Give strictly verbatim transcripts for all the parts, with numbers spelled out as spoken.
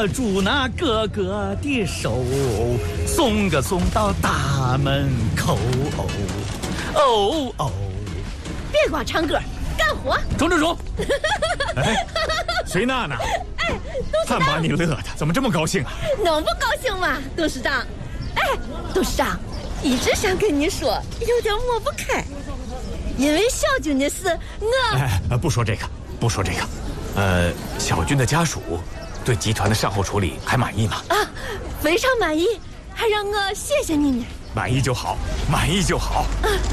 个住那哥哥的手，送个送到大门口。哦哦， 别光唱歌，干活。 中中中！ 哎，谁娜娜？ 哎，董事长， 看把你乐的，怎么这么高兴啊？ 能不高兴吗，董事长？哎，董事长，一直想跟你说，有点抹不开。因为小军的事，我…… 哎，不说这个，不说这个。呃，小军的家属对集团的善后处理还满意吗？ 啊，非常满意，还让我谢谢你呢。 满意就好，满意就好。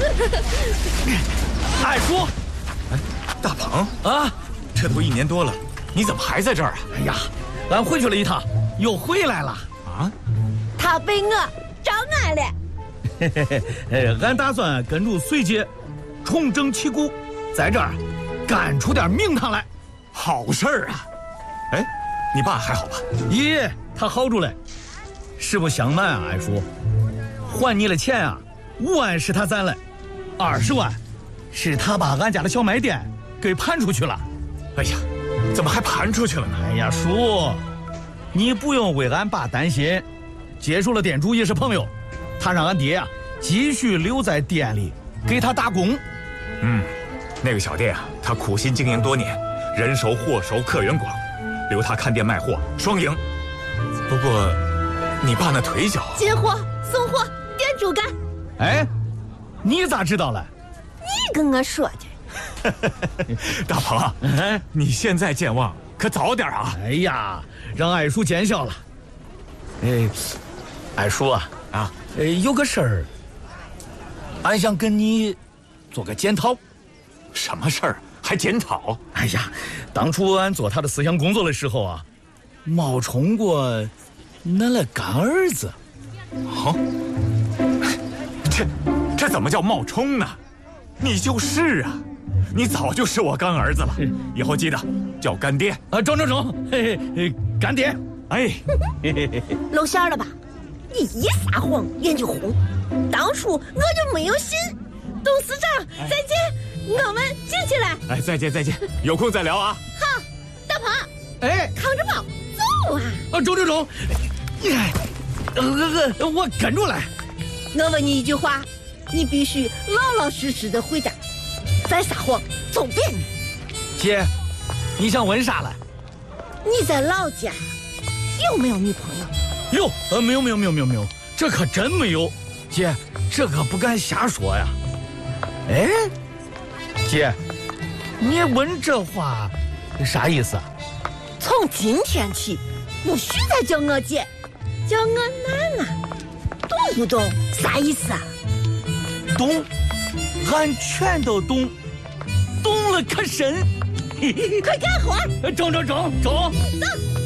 爱叔， 哎，大鹏啊， 这都一年多了，你怎么还在这儿啊？ 哎呀，俺回去了一趟，又回来了。 啊？ 他被我招安了。 嘿嘿嘿，哎，俺打算跟着随姐重整旗鼓，在这儿干出点名堂来。 好事儿啊！哎，你爸还好吧？ 咦，他好着嘞。实不相瞒啊，俺叔，还你的钱啊，五万是他攒来，二十万是他把俺家的小卖店给盘出去了。 哎呀，怎么还盘出去了呢？ 哎呀，叔，你不用为俺爸担心，接触了店主也是朋友，他让俺爹啊继续留在店里给他打工。 嗯，那个小店啊，他苦心经营多年，人熟货熟，客源广，留他看店卖货，双赢。不过，你爸那腿脚…… 进货送货，店主干。 哎，你咋知道了？ 你跟我说的。 大鹏啊， 哎， 你现在健忘，可早点啊！ 哎呀，让爱叔见笑了。哎，爱叔啊， 啊， 哎，有个事儿，俺想跟你做个检讨。 什么事儿还检讨？ 哎呀，当初俺做他的思想工作的时候啊，冒充过恁的干儿子。 哦，这这怎么叫冒充呢？你就是啊，你早就是我干儿子了。以后记得叫干爹啊！中中中，嘿嘿，干爹。 哎， 露馅了吧？你一撒谎脸就红。当初我就没有信。董事长，再见，我们进去了。 哎，再见再见，有空再聊啊。 好，大鹏， 哎， 扛着包走啊！ 啊，中中中，哎，呃呃，我跟着来。 我问你一句话，你必须老老实实的回答。再撒谎，走扁你！ 姐，你想问啥了？ 你在老家有没有女朋友？ 有，呃，没有没有没有没有没有，这可真没有。姐，这可不敢瞎说呀。哎，姐，你问这话啥意思啊？ 从今天起，不许再叫我姐，叫我娜娜，懂不懂？啥意思啊？ 懂，俺全都懂，懂了可深。 快干活！ 中中中中， 走。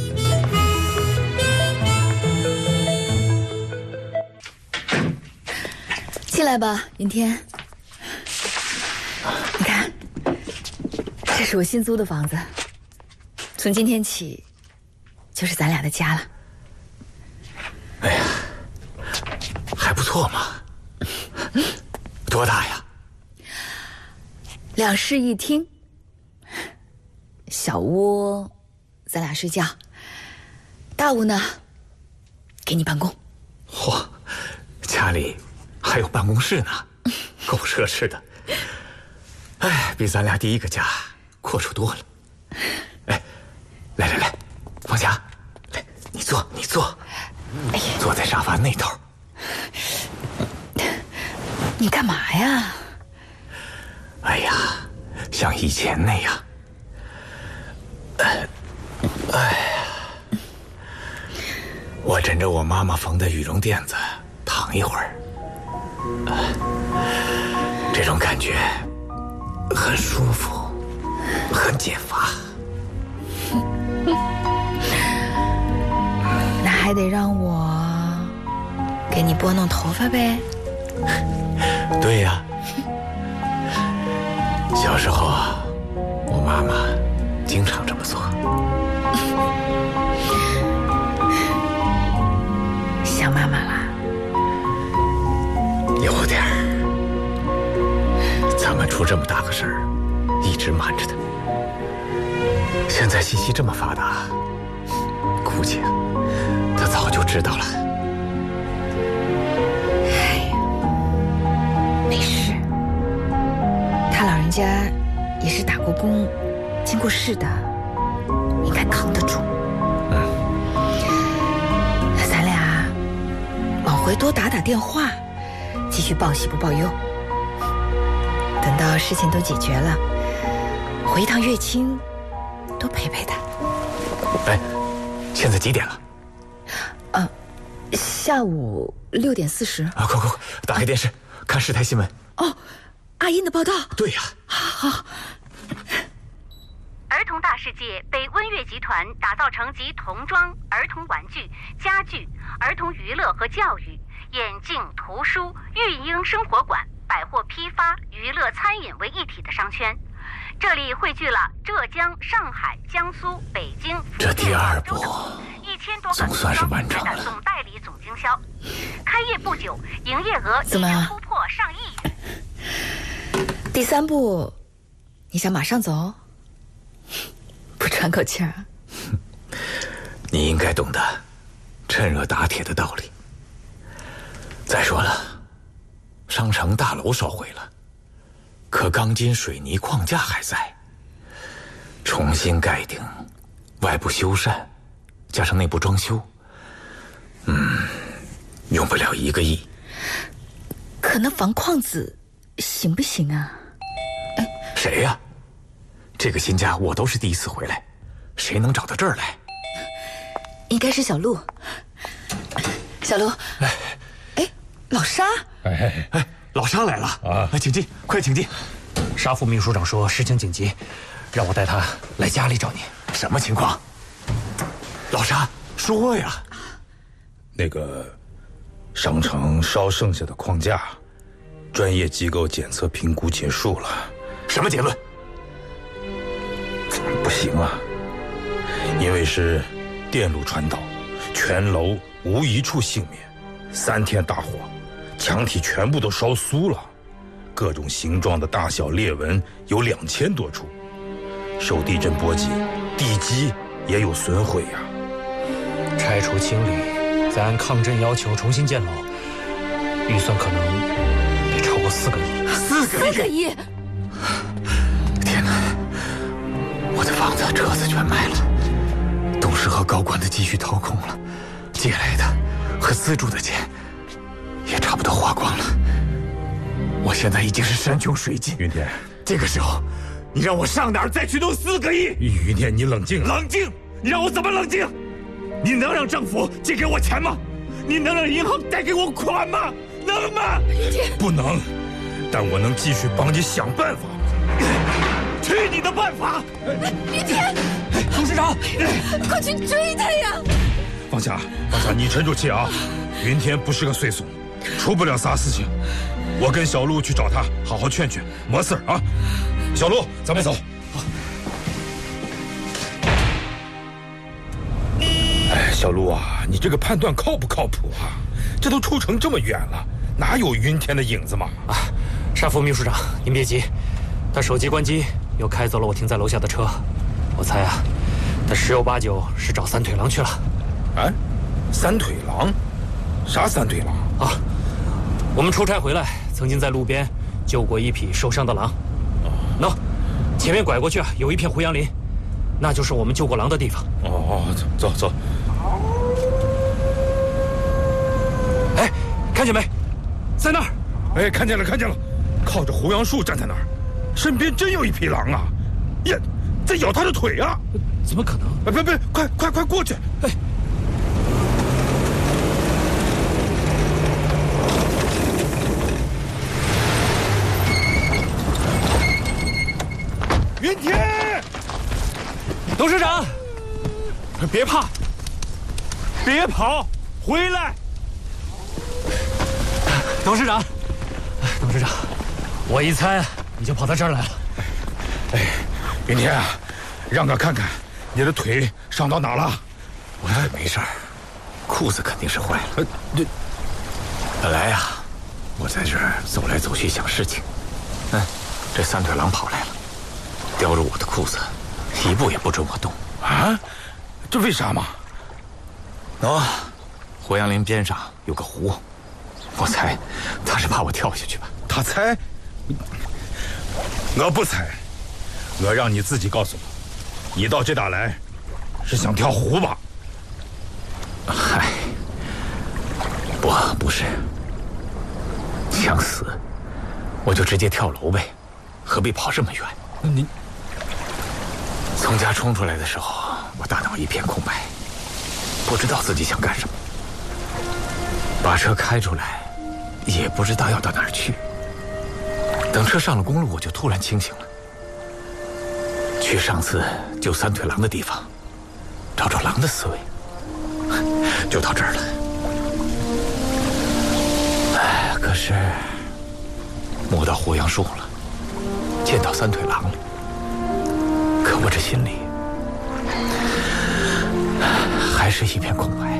进来吧，云天。你看，这是我新租的房子，从今天起，就是咱俩的家了。 哎呀，还不错嘛。多大呀？ 两室一厅，小屋咱俩睡觉，大屋呢给你办公。 嚯，家里还有办公室呢，够奢侈的。哎，比咱俩第一个家阔绰多了。哎，来来来，方霞，来，你坐，你坐， 哎呀， 坐在沙发那头。 你干嘛呀？ 哎呀，像以前那样。哎呀，我枕着我妈妈缝的羽绒垫子躺一会儿，这种感觉很舒服，很解乏。 那还得让我给你拨弄头发呗。 对呀，小时候我妈妈经常这么做。 想妈妈啦？ 有点儿。咱们出这么大个事儿，一直瞒着她。现在信息这么发达，估不起，他早就知道了。 哎呀，没事，他老人家也是打过工、经过事的，应该扛得住。 嗯， 咱俩往回多打打电话，继续报喜不报忧。等到事情都解决了，回一趟乐清，多陪陪他。 哎，现在几点了？ 啊，下午六点四十。 啊，快快快，打开电视，看市台新闻。 哦，阿英的报道。 对呀。 好。 儿童大世界被温悦集团打造成集童装、儿童玩具、家具、儿童娱乐和教育、眼镜、图书、育婴生活馆、百货批发、娱乐餐饮为一体的商圈。这里汇聚了浙江、上海、江苏、北京、 这第二步一千多个总算是完成了。 总代理总经销，开业不久，营业额已经突破上亿元。 第三步，你想马上走？不喘口气儿？ 你应该懂得趁热打铁的道理。再说了，商城大楼烧毁了，可钢筋水泥框架还在，重新盖顶，外部修缮，加上内部装修，嗯，用不了一个亿。 可那房框子行不行啊？ 哎，谁呀？这个新家我都是第一次回来，谁能找到这儿来？ 应该是小陆。小陆，哎，哎，老沙， 哎哎，老沙来了啊！请进，快请进。 沙副秘书长说事情紧急，让我带他来家里找你。 什么情况？老沙，说呀。 那个商城烧剩下的框架，专业机构检测评估结束了。 什么结论？ 不行啊，因为是电路传导，全楼无一处幸免。三天大火，墙体全部都烧酥了，各种形状的大小裂纹有两千多处。受地震波及，地基也有损毁呀、 啊。拆除清理，再按抗震要求重新建楼，预算可能得超过四个亿。 四个亿！ 四个亿！ 天哪！我的房子、车子全卖了，董事和高管的积蓄掏空了，借来的和资助的钱也差不多花光了。我现在已经是山穷水尽。 云天， 这个时候，你让我上哪儿再去弄四个亿？ 云天，你冷静。 冷静？你让我怎么冷静？你能让政府借给我钱吗？你能让银行贷给我款吗？能吗？ 云天， 不能，但我能继续帮你想办法。 去你的办法！ 云天， 董事长， 快去追他呀！ 放下，放下，你沉住气啊！云天不是个碎怂，出不了啥事情。我跟小陆去找他，好好劝劝，没事啊。小陆，咱们走。哎，小陆啊，你这个判断靠不靠谱啊？这都出城这么远了，哪有云天的影子嘛？ 啊，沙副秘书长，您别急，他手机关机。又开走了我停在楼下的车，我猜啊，他十有八九是找三腿狼去了。 啊，三腿狼？啥三腿狼啊？我们出差回来，曾经在路边救过一匹受伤的狼。喏、no, 前面拐过去啊，有一片胡杨林，那就是我们救过狼的地方。 哦哦，走走走。 哎，看见没？在那儿。 哎，看见了，看见了，靠着胡杨树站在那儿。身边真有一匹狼啊！呀，在咬他的腿啊！ 怎么可能？ 哎，别别，快快快过去！哎，云天， 董事长， 别怕，别跑，回来！ 董事长，董事长，我一猜。你就跑到这儿来了。 哎，云天啊，让他看看你的腿伤到哪了。 我腿没事儿，裤子肯定是坏了。呃，对。本来呀、啊，我在这儿走来走去想事情，嗯，这三腿狼跑来了，叼着我的裤子，一步也不准我动。 啊？这为啥嘛？ 喏，胡杨林边上有个湖，我猜他是怕我跳下去吧。 他猜？我不猜，我让你自己告诉我，你到这打来是想跳湖吧？ 嗨，不，不是。想死，我就直接跳楼呗，何必跑这么远？ 你从家冲出来的时候，我大脑一片空白，不知道自己想干什么。把车开出来，也不知道要到哪儿去。等车上了公路，我就突然清醒了，去上次救三腿狼的地方，找找狼的思维，就到这儿了。哎，可是摸到胡杨树了，见到三腿狼了，可我这心里还是一片空白。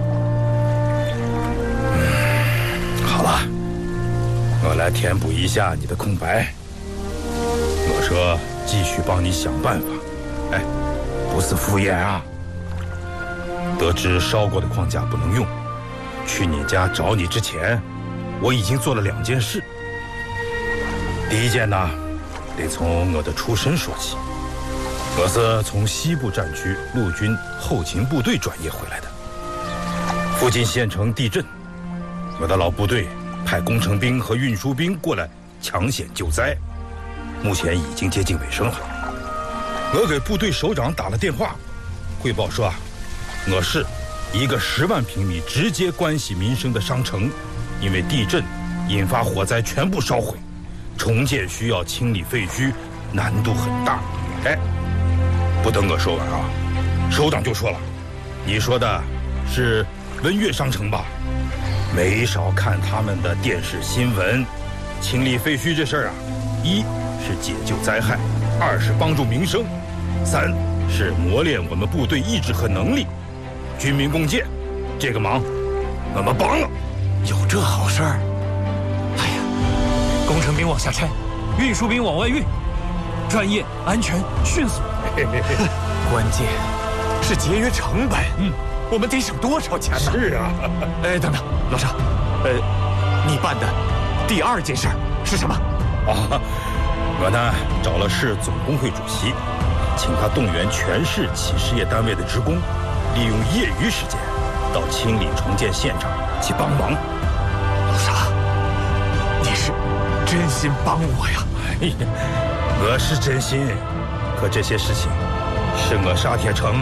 嗯，好了，我来填补一下你的空白。我说继续帮你想办法，哎，不是敷衍啊。得知烧过的框架不能用，去你家找你之前，我已经做了两件事。第一件呢，得从我的出身说起。我是从西部战区陆军后勤部队转业回来的。附近县城地震，我的老部队派工程兵和运输兵过来抢险救灾，目前已经接近尾声了。我给部队首长打了电话，汇报说啊，我市一个十万平米直接关系民生的商城，因为地震引发火灾全部烧毁，重建需要清理废墟，难度很大。哎，不等我说完啊，首长就说了，你说的是文悦商城吧？没少看他们的电视新闻。清理废墟这事儿啊，一是解救灾害，二是帮助民生，三是磨练我们部队意志和能力。军民共建，这个忙我们帮了。 有这好事儿？ 哎呀，工程兵往下拆，运输兵往外运，专业、安全、迅速。 关键是节约成本。嗯，我们得省多少钱呢？ 是啊。 哎，等等，老沙，呃，你办的第二件事是什么？ 啊，我呢找了市总工会主席，请他动员全市企事业单位的职工，利用业余时间到清理重建现场去帮忙。 老沙，你是真心帮我呀？ 哎呀，我是真心，可这些事情是我沙铁城